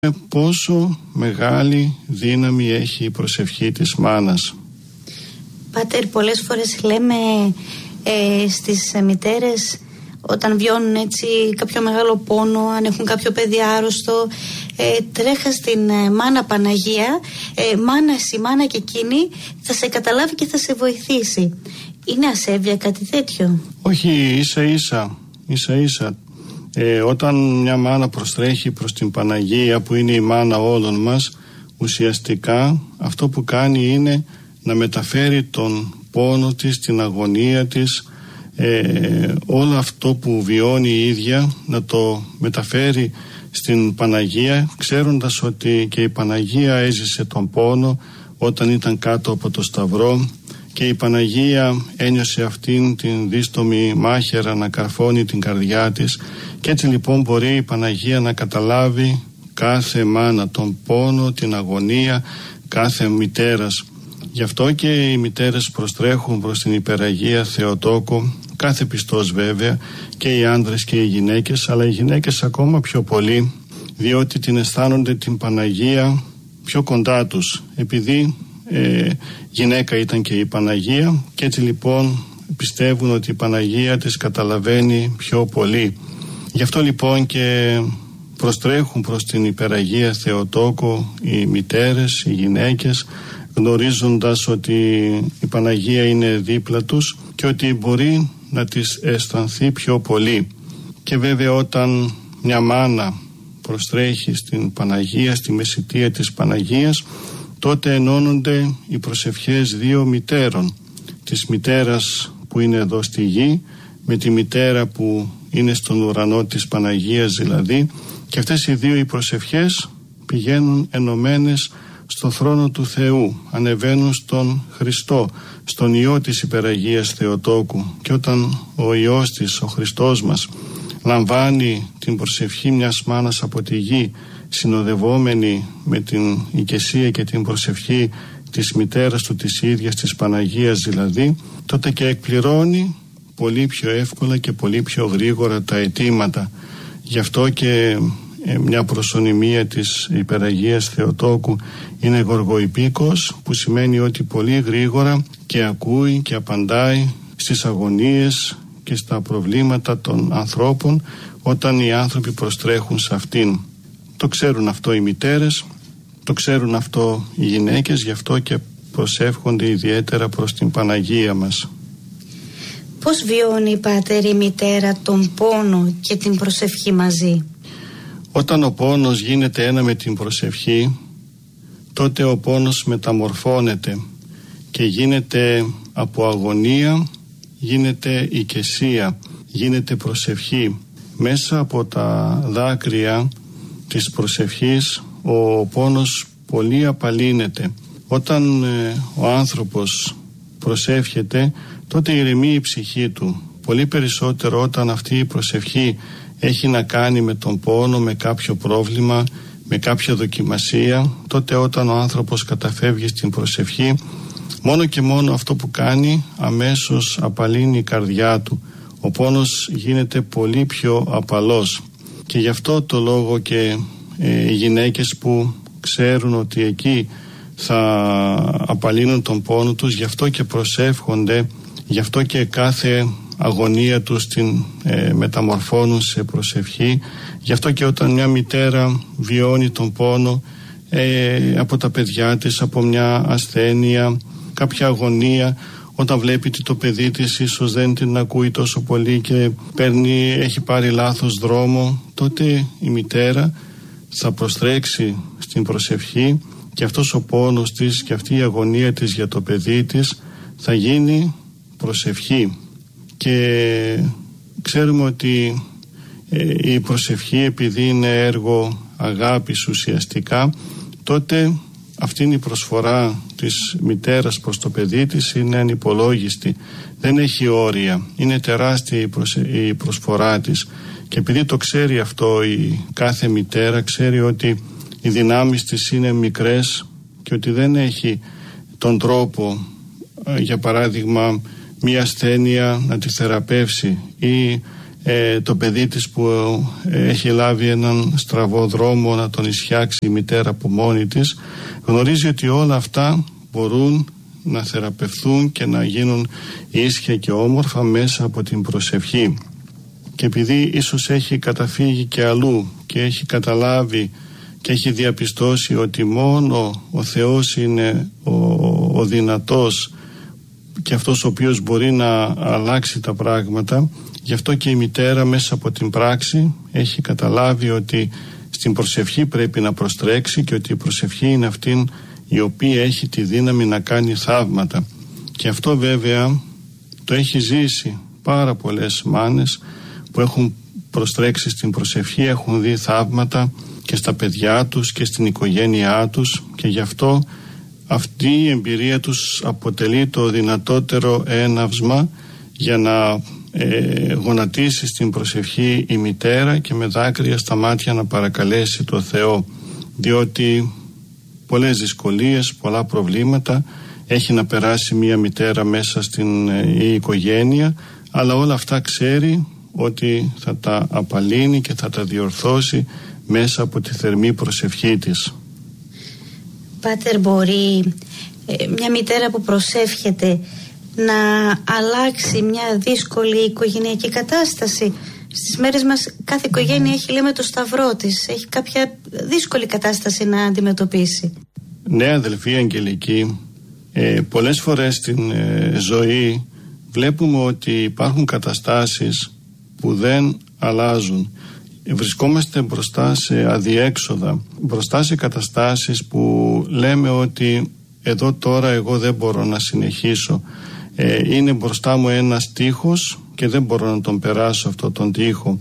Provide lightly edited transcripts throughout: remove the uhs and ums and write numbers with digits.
πόσο μεγάλη δύναμη έχει η προσευχή της μάνας. Πάτερ, πολλές φορές λέμε στις μητέρες, όταν βιώνουν έτσι κάποιο μεγάλο πόνο, αν έχουν κάποιο παιδί άρρωστο, τρέχα στην μάνα Παναγία, μάνα εσύ, μάνα και εκείνη θα σε καταλάβει και θα σε βοηθήσει. Είναι ασέβεια κάτι τέτοιο? Όχι, ίσα-ίσα. Όταν μια μάνα προστρέχει προς την Παναγία, που είναι η μάνα όλων μας, ουσιαστικά αυτό που κάνει είναι να μεταφέρει τον πόνο της, την αγωνία της, όλο αυτό που βιώνει η ίδια, να το μεταφέρει στην Παναγία, ξέροντας ότι και η Παναγία έζησε τον πόνο όταν ήταν κάτω από το Σταυρό, και η Παναγία ένιωσε αυτήν την δύστομη μάχαιρα να καρφώνει την καρδιά της, και έτσι λοιπόν μπορεί η Παναγία να καταλάβει κάθε μάνα, τον πόνο, την αγωνία κάθε μητέρας. Γι' αυτό και οι μητέρες προστρέχουν προς την Υπεραγία Θεοτόκο, κάθε πιστός βέβαια, και οι άντρες και οι γυναίκες, αλλά οι γυναίκες ακόμα πιο πολύ, διότι την αισθάνονται την Παναγία πιο κοντά τους, επειδή γυναίκα ήταν και η Παναγία, και έτσι λοιπόν πιστεύουν ότι η Παναγία τις καταλαβαίνει πιο πολύ. Γι' αυτό λοιπόν και προστρέχουν προς την Υπεραγία Θεοτόκο οι μητέρες, οι γυναίκες, γνωρίζοντας ότι η Παναγία είναι δίπλα τους και ότι μπορεί να τις αισθανθεί πιο πολύ. Και βέβαια όταν μια μάνα προστρέχει στην Παναγία, στη μεσιτεία της Παναγίας, τότε ενώνονται οι προσευχές δύο μητέρων, της μητέρας που είναι εδώ στη γη με τη μητέρα που είναι στον ουρανό της Παναγίας δηλαδή, και αυτές οι δύο οι προσευχές πηγαίνουν ενωμένες στο θρόνο του Θεού, ανεβαίνουν στον Χριστό, στον Υιό της Υπεραγίας Θεοτόκου. Και όταν ο Υιός της, ο Χριστός μας, λαμβάνει την προσευχή μιας μάνας από τη γη, συνοδευόμενη με την οικεσία και την προσευχή της μητέρας του, της ίδιας της Παναγίας δηλαδή, τότε και εκπληρώνει πολύ πιο εύκολα και πολύ πιο γρήγορα τα αιτήματα. Γι' αυτό και μια προσωνυμία της Υπεραγίας Θεοτόκου είναι γοργοϊπίκος, που σημαίνει ότι πολύ γρήγορα και ακούει και απαντάει στις αγωνίες και στα προβλήματα των ανθρώπων, όταν οι άνθρωποι προστρέχουν σε αυτήν. Το ξέρουν αυτό οι μητέρες, το ξέρουν αυτό οι γυναίκες, γι' αυτό και προσεύχονται ιδιαίτερα προς την Παναγία μας. Πώς βιώνει, Πάτερ, η μητέρα τον πόνο και την προσευχή μαζί? Όταν ο πόνος γίνεται ένα με την προσευχή, τότε ο πόνος μεταμορφώνεται και γίνεται από αγωνία, γίνεται οικεσία, γίνεται προσευχή. Μέσα από τα δάκρυα της προσευχής ο πόνος πολύ απαλύνεται. Όταν ο άνθρωπος προσεύχεται, τότε ηρεμεί η ψυχή του. Πολύ περισσότερο όταν αυτή η προσευχή έχει να κάνει με τον πόνο, με κάποιο πρόβλημα, με κάποια δοκιμασία, τότε όταν ο άνθρωπος καταφεύγει στην προσευχή, μόνο και μόνο αυτό που κάνει αμέσως απαλύνει η καρδιά του. Ο πόνος γίνεται πολύ πιο απαλός, και γι' αυτό το λόγο και οι γυναίκες που ξέρουν ότι εκεί θα απαλύνουν τον πόνο τους, γι' αυτό και προσεύχονται, γι' αυτό και κάθε αγωνία τους την μεταμορφώνουν σε προσευχή. Γι' αυτό και όταν μια μητέρα βιώνει τον πόνο από τα παιδιά της, από μια ασθένεια, κάποια αγωνία, όταν βλέπει ότι το παιδί της ίσως δεν την ακούει τόσο πολύ και έχει πάρει λάθος δρόμο, τότε η μητέρα θα προστρέξει στην προσευχή, και αυτός ο πόνος της και αυτή η αγωνία της για το παιδί της θα γίνει προσευχή. Και ξέρουμε ότι η προσευχή, επειδή είναι έργο αγάπης ουσιαστικά, τότε αυτή είναι η προσφορά της μητέρας προς το παιδί της, είναι ανυπολόγιστη, δεν έχει όρια, είναι τεράστια η προσφορά της. Και επειδή το ξέρει αυτό η κάθε μητέρα, ξέρει ότι οι δυνάμεις της είναι μικρές και ότι δεν έχει τον τρόπο, για παράδειγμα, μία ασθένεια να τη θεραπεύσει ή το παιδί της που έχει λάβει έναν στραβό δρόμο να τον ισιάξει η μητέρα από μόνη της, γνωρίζει ότι όλα αυτά μπορούν να θεραπευθούν και να γίνουν ίσια και όμορφα μέσα από την προσευχή. Και επειδή ίσως έχει καταφύγει και αλλού και έχει και έχει διαπιστώσει ότι μόνο ο Θεός είναι ο δυνατός και αυτός ο οποίος μπορεί να αλλάξει τα πράγματα, γι' αυτό και η μητέρα μέσα από την πράξη έχει καταλάβει ότι στην προσευχή πρέπει να προστρέξει και ότι η προσευχή είναι αυτή η οποία έχει τη δύναμη να κάνει θαύματα. Και αυτό βέβαια το έχει ζήσει πάρα πολλές μάνες που έχουν προστρέξει στην προσευχή, έχουν δει θαύματα και στα παιδιά τους και στην οικογένειά τους, και γι' αυτό αυτή η εμπειρία τους αποτελεί το δυνατότερο έναυσμα για να γονατίσει στην προσευχή η μητέρα και με δάκρυα στα μάτια να παρακαλέσει το Θεό, διότι πολλές δυσκολίες, πολλά προβλήματα έχει να περάσει μια μητέρα μέσα στην οικογένεια, αλλά όλα αυτά ξέρει ότι θα τα απαλύνει και θα τα διορθώσει μέσα από τη θερμή προσευχή της. Πάτερ, μπορεί μια μητέρα που προσεύχεται να αλλάξει μια δύσκολη οικογενειακή κατάσταση? Στις μέρες μας κάθε οικογένεια έχει, λέμε, το σταυρό της, έχει κάποια δύσκολη κατάσταση να αντιμετωπίσει. Ναι, αδελφοί Αγγελική, πολλές φορές στην ζωή βλέπουμε ότι υπάρχουν καταστάσεις που δεν αλλάζουν. Βρισκόμαστε μπροστά σε αδιέξοδα, μπροστά σε καταστάσεις που λέμε ότι εδώ τώρα εγώ δεν μπορώ να συνεχίσω. Είναι μπροστά μου ένας τείχος και δεν μπορώ να τον περάσω αυτό τον τείχο.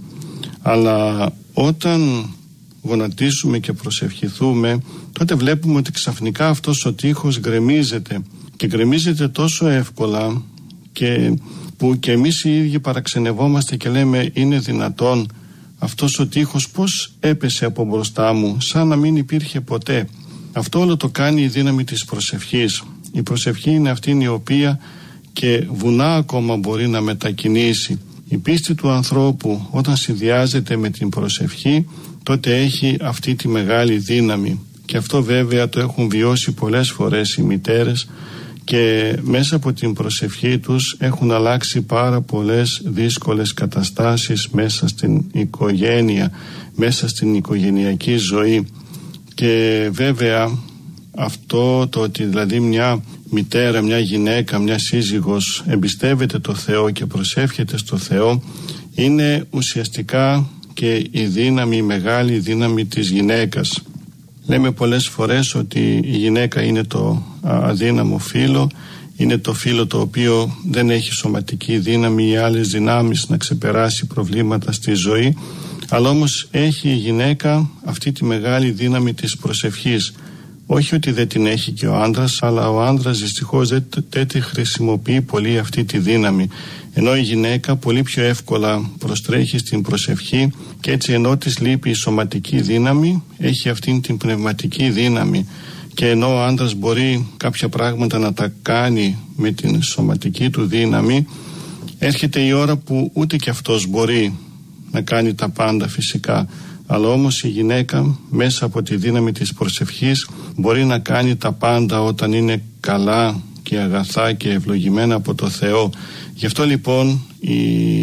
Αλλά όταν γονατίσουμε και προσευχηθούμε, τότε βλέπουμε ότι ξαφνικά αυτός ο τείχος γκρεμίζεται, και γκρεμίζεται τόσο εύκολα και που και εμείς οι ίδιοι παραξενευόμαστε και λέμε, είναι δυνατόν αυτός ο τείχος πώς έπεσε από μπροστά μου, σαν να μην υπήρχε ποτέ. Αυτό όλο το κάνει η δύναμη της προσευχής. Η προσευχή είναι αυτή η οποία και βουνά ακόμα μπορεί να μετακινήσει. Η πίστη του ανθρώπου όταν συνδυάζεται με την προσευχή, τότε έχει αυτή τη μεγάλη δύναμη. Και αυτό βέβαια το έχουν βιώσει πολλές φορές οι μητέρες, και μέσα από την προσευχή τους έχουν αλλάξει πάρα πολλές δύσκολες καταστάσεις μέσα στην οικογένεια, μέσα στην οικογενειακή ζωή. Και βέβαια αυτό το ότι δηλαδή μια μητέρα, μια γυναίκα, μια σύζυγος εμπιστεύεται το Θεό και προσεύχεται στο Θεό, είναι ουσιαστικά και η δύναμη, η μεγάλη δύναμη της γυναίκας. Λέμε πολλές φορές ότι η γυναίκα είναι το αδύναμο φύλο, είναι το φύλο το οποίο δεν έχει σωματική δύναμη ή άλλες δυνάμεις να ξεπεράσει προβλήματα στη ζωή, αλλά όμως έχει η γυναίκα αυτή τη μεγάλη δύναμη της προσευχής. Όχι ότι δεν την έχει και ο άντρας, αλλά ο άντρας δυστυχώς δεν τη χρησιμοποιεί πολύ αυτή τη δύναμη. Ενώ η γυναίκα πολύ πιο εύκολα προστρέχει στην προσευχή, και έτσι ενώ της λείπει η σωματική δύναμη, έχει αυτήν την πνευματική δύναμη. Και ενώ ο άντρας μπορεί κάποια πράγματα να τα κάνει με την σωματική του δύναμη, έρχεται η ώρα που ούτε και αυτός μπορεί να κάνει τα πάντα φυσικά. Αλλά όμως η γυναίκα μέσα από τη δύναμη της προσευχής μπορεί να κάνει τα πάντα όταν είναι καλά και αγαθά και ευλογημένα από το Θεό. Γι' αυτό λοιπόν η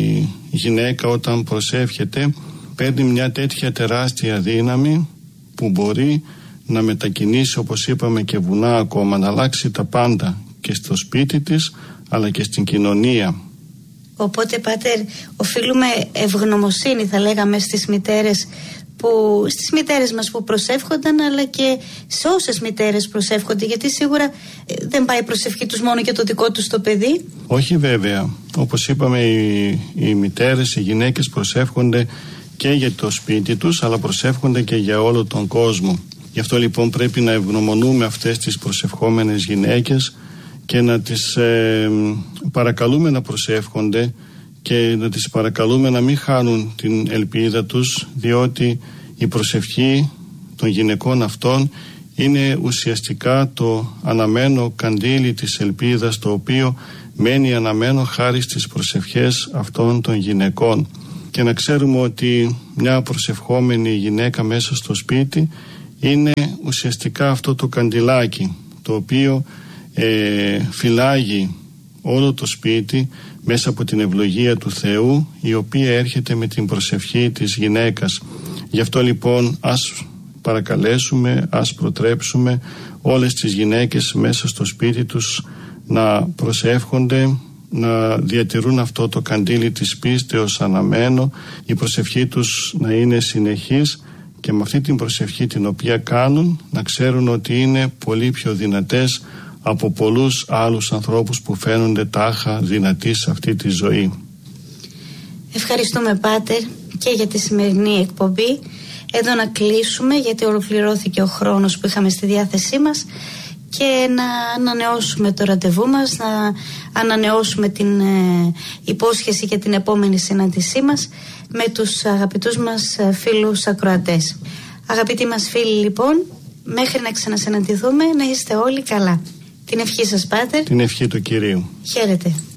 γυναίκα όταν προσεύχεται παίρνει μια τέτοια τεράστια δύναμη που μπορεί να μετακινήσει, όπως είπαμε, και βουνά ακόμα, να αλλάξει τα πάντα και στο σπίτι της αλλά και στην κοινωνία. Οπότε, Πάτερ, οφείλουμε ευγνωμοσύνη, θα λέγαμε, στις μητέρες μας που προσεύχονταν, αλλά και σε όσες μητέρες προσεύχονται, γιατί σίγουρα δεν πάει η προσευχή τους μόνο για το δικό τους το παιδί. Όχι βέβαια, όπως είπαμε, οι μητέρες, οι γυναίκες προσεύχονται και για το σπίτι τους, αλλά προσεύχονται και για όλο τον κόσμο. Γι' αυτό λοιπόν πρέπει να ευγνωμονούμε αυτές τις προσευχόμενες γυναίκες και να τις παρακαλούμε να προσεύχονται και να τις παρακαλούμε να μην χάνουν την ελπίδα τους, διότι η προσευχή των γυναικών αυτών είναι ουσιαστικά το αναμένο καντήλι της ελπίδας, το οποίο μένει αναμένο χάρη στις προσευχές αυτών των γυναικών. και να ξέρουμε ότι μια προσευχόμενη γυναίκα μέσα στο σπίτι είναι ουσιαστικά αυτό το καντιλάκι το οποίο φυλάγει όλο το σπίτι μέσα από την ευλογία του Θεού, η οποία έρχεται με την προσευχή της γυναίκας. Γι' αυτό λοιπόν ας παρακαλέσουμε, ας προτρέψουμε όλες τις γυναίκες μέσα στο σπίτι τους να προσεύχονται, να διατηρούν αυτό το καντήλι της πίστεως αναμένο, η προσευχή τους να είναι συνεχής και με αυτή την προσευχή την οποία κάνουν να ξέρουν ότι είναι πολύ πιο δυνατές από πολλούς άλλους ανθρώπους που φαίνονται τάχα δυνατοί σε αυτή τη ζωή. Ευχαριστούμε, Πάτερ, και για τη σημερινή εκπομπή. Εδώ να κλείσουμε, γιατί ολοκληρώθηκε ο χρόνος που είχαμε στη διάθεσή μας, και να ανανεώσουμε το ραντεβού μας, να ανανεώσουμε την υπόσχεση για την επόμενη συνάντησή μας με τους αγαπητούς μας φίλους ακροατές. Αγαπητοί μας φίλοι, λοιπόν, μέχρι να ξανασυναντηθούμε, να είστε όλοι καλά. Την ευχή σας, Πάτερ. Την ευχή του Κυρίου. Χαίρετε.